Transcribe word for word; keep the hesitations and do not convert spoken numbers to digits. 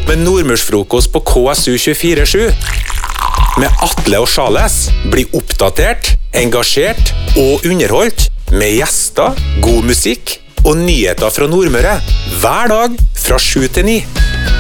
opp med nordmørsfrokost på K S U tjuefire sju. Med Atle og Charles bli oppdatert, engasjert og underholdt med gjester, god musikk og nyheter fra Nordmøre hver dag fra sju til ni.